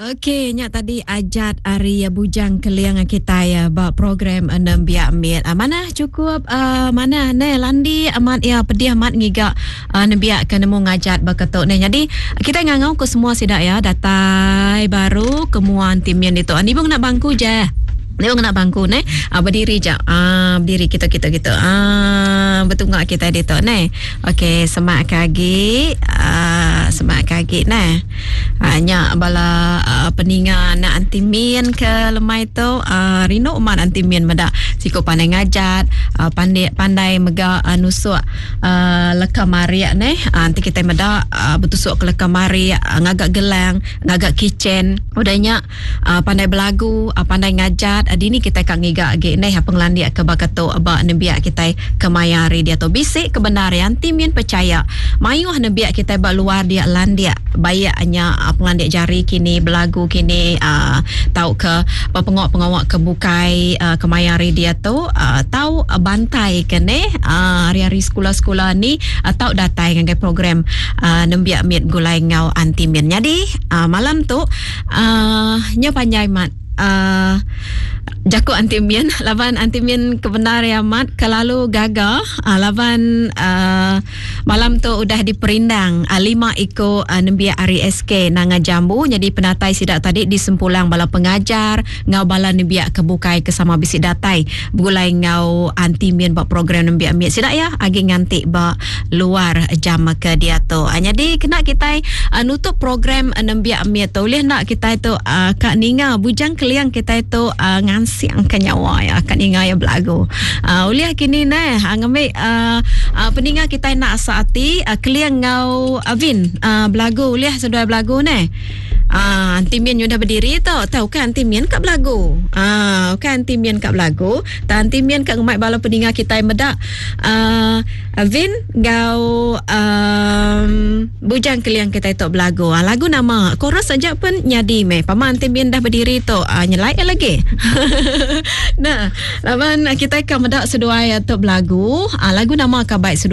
Okey, nyak tadi ajat Ari bujang keliang kita ya ba program 6 biak mit. Mana cukup mana ne landi amat ya pedih amat ngiga nebiak ke nemu ngajat baketuk ne. Jadi kita ngangau ke semua sidak ya datai baru kemuan timian itu. Ni bang nak bangku je. Dia nak bangku ne, berdiri je. Berdiri kita gitu. Betungak kita di tu ne. Okey, semak kaki. Semak kaki ne. Hanya bala peningan nak antimin ke lemai tu rino umat antimin meda. Siko pandai ngajat, pandai mega nusuk lekam mariak ne. Nanti kita meda betusuk ke lekam mariak, ngagak gelang, ngagak kitchen. Udahnya pandai belagu, pandai ngajat. Dini kita kak ngiga age ne penglandia ke bakato aba nebiak kita kemayari dia tu bisik kebenaran timin percaya mayuh nebiak kita ba luar dia landia bayaknya penglandia jari kini belagu kini tahu ke pengawak-pengawak kebukai kemayari dia tu tahu bantai kene hari-hari sekolah-sekolah ni tahu datai dengan program nebiak mit gulai ngau antimin. Jadi malam tu nya panjai mat Jaku antimin lawan antimin kebenar ya mat kelalu gagal lawan malam tu udah diperindang 5 iko nembia Ari SK nanga jambu. Jadi penatai sidak tadi disempulang bala pengajar ngau bala nembia kebukai kesama bisi datai begulai ngau antimin bak program nembia miat sidak ya agi nganti ba luar jam ke dia tu. Jadi kena kita nutup program nembia miat tu boleh nak kita itu kak ninga bujang keliang kita itu ngansiang ke nyawa ya akan ingat ya belagu uliah kini nah ngambil peninga kita nak saati keliang ngau Avin belagu uliah sudah belagu nah antimin sudah berdiri tahu kan antimin kat belagu kan antimin kat belagu dan antimin kat ngemai bala peninga kita medak Avin ngau bujang keliang kita itu belagu lagu nama koros saja pun nyadi meh paman antimin dah berdiri tu nyelai lagi. Nah, lawan kita akan medak seduai untuk lagu. Lagu nama kabai